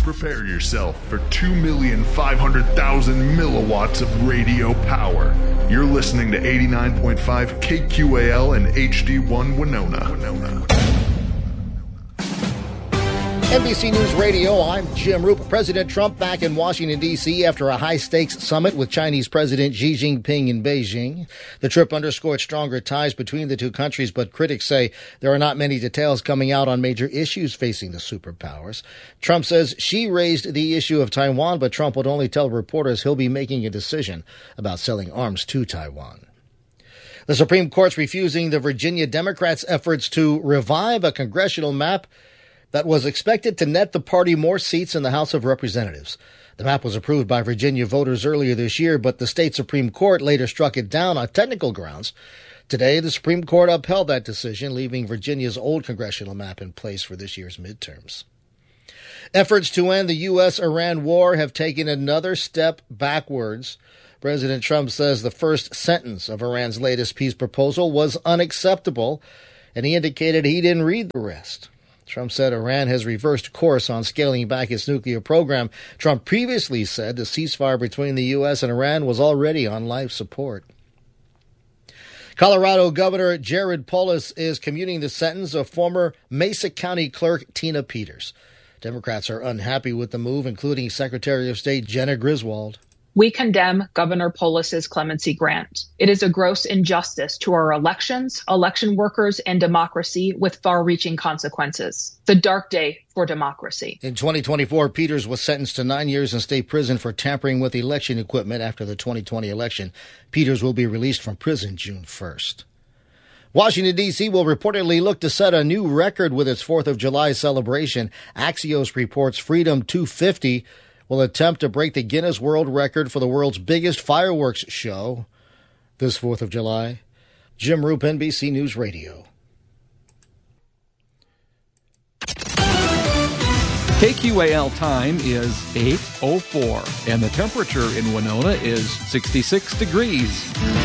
Prepare yourself for 2,500,000 milliwatts of radio power. You're listening to 89.5 KQAL and HD1 Winona. NBC News Radio, I'm Jim Roop. President Trump back in Washington, D.C. after a high-stakes summit with Chinese President Xi Jinping in Beijing. The trip underscored stronger ties between the two countries, but critics say there are not many details coming out on major issues facing the superpowers. Trump says Xi raised the issue of Taiwan, but Trump would only tell reporters he'll be making a decision about selling arms to Taiwan. The Supreme Court's refusing the Virginia Democrats' efforts to revive a congressional map that was expected to net the party more seats in the House of Representatives. The map was approved by Virginia voters earlier this year, but the state Supreme Court later struck it down on technical grounds. Today, the Supreme Court upheld that decision, leaving Virginia's old congressional map in place for this year's midterms. Efforts to end the U.S.-Iran war have taken another step backwards. President Trump says the first sentence of Iran's latest peace proposal was unacceptable, and he indicated he didn't read the rest. Trump said Iran has reversed course on scaling back its nuclear program. Trump previously said the ceasefire between the U.S. and Iran was already on life support. Colorado Governor Jared Polis is commuting the sentence of former Mesa County Clerk Tina Peters. Democrats are unhappy with the move, including Secretary of State Jena Griswold. We condemn Governor Polis's clemency grant. It is a gross injustice to our elections, election workers, and democracy with far-reaching consequences. The dark day for democracy. In 2024, Peters was sentenced to 9 years in state prison for tampering with election equipment after the 2020 election. Peters will be released from prison June 1st. Washington, D.C. will reportedly look to set a new record with its 4th of July celebration. Axios reports Freedom 250 will attempt to break the Guinness World Record for the world's biggest fireworks show this 4th of July. Jim Roop, NBC News Radio. KQAL time is 8:04, and the temperature in Winona is 66 degrees.